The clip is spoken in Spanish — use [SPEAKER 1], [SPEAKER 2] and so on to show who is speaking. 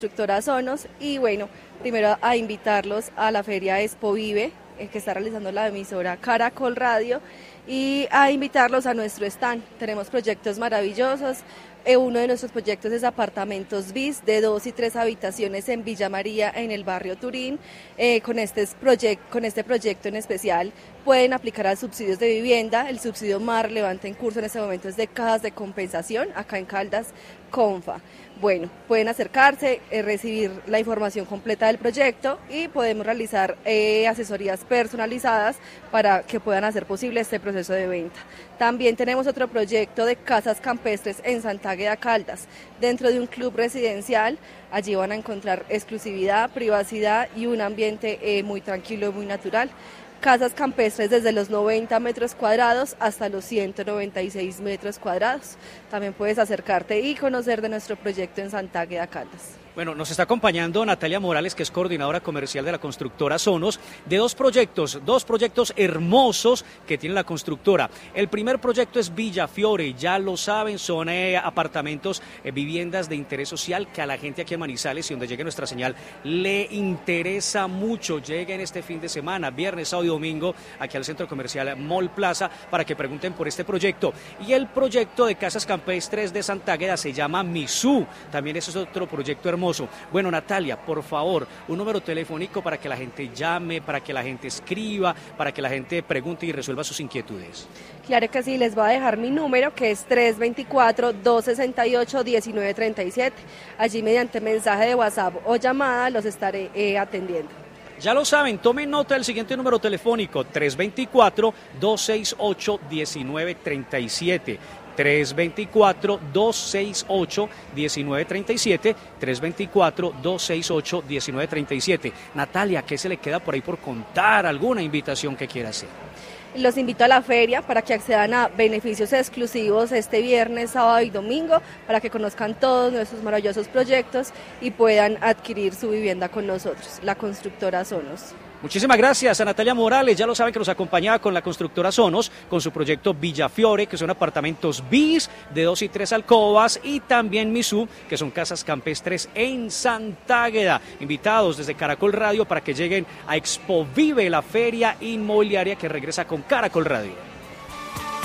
[SPEAKER 1] Constructora Sonos y bueno, primero a invitarlos a la feria Expo Vive que está realizando la emisora Caracol Radio y a invitarlos a nuestro stand. Tenemos proyectos maravillosos. Uno de nuestros proyectos es apartamentos BIS de 2 y 3 habitaciones en Villa María, en el barrio Turín. Con este proyecto en especial pueden aplicar a subsidios de vivienda. El subsidio más relevante en curso en este momento es de cajas de compensación, acá en Caldas, Confa. Bueno, pueden acercarse, recibir la información completa del proyecto y podemos realizar asesorías personalizadas para que puedan hacer posible este proceso de venta. También tenemos otro proyecto de casas campestres en Santa Águeda, Caldas, dentro de un club residencial. Allí van a encontrar exclusividad, privacidad y un ambiente muy tranquilo y muy natural. Casas campestres desde los 90 metros cuadrados hasta los 196 metros cuadrados. También puedes acercarte y conocer de nuestro proyecto en Santa Águeda, Caldas.
[SPEAKER 2] Bueno, nos está acompañando Natalia Morales, que es coordinadora comercial de la constructora Sonos, de dos proyectos hermosos que tiene la constructora. El primer proyecto es Villa Fiore, ya lo saben, son apartamentos, viviendas de interés social que a la gente aquí en Manizales y donde llegue nuestra señal le interesa mucho. Lleguen este fin de semana, viernes, sábado y domingo, aquí al centro comercial Mall Plaza para que pregunten por este proyecto. Y el proyecto de casas campestres de Santa Águeda se llama Misú, también ese es otro proyecto hermoso. Bueno, Natalia, por favor, un número telefónico para que la gente llame, para que la gente escriba, para que la gente pregunte y resuelva sus inquietudes.
[SPEAKER 1] Claro que sí, les voy a dejar mi número, que es 324-268-1937. Allí mediante mensaje de WhatsApp o llamada los estaré atendiendo.
[SPEAKER 2] Ya lo saben, tomen nota del siguiente número telefónico, 324-268-1937. 324-268-1937, 324-268-1937. Natalia, ¿qué se le queda por ahí por contar? ¿Alguna invitación que quiera hacer?
[SPEAKER 1] Los invito a la feria para que accedan a beneficios exclusivos este viernes, sábado y domingo, para que conozcan todos nuestros maravillosos proyectos y puedan adquirir su vivienda con nosotros, la constructora Sonos.
[SPEAKER 2] Muchísimas gracias a Natalia Morales, ya lo saben que nos acompañaba con la constructora Sonos, con su proyecto Villa Fiore, que son apartamentos BIS de 2 y 3 alcobas, y también Misú, que son casas campestres en Santa Águeda. Invitados desde Caracol Radio para que lleguen a Expo Vive, la feria inmobiliaria que regresa con Caracol Radio.